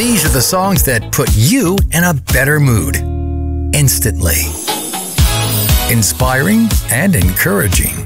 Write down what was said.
These are the songs that put you in a better mood instantly. Inspiring and encouraging.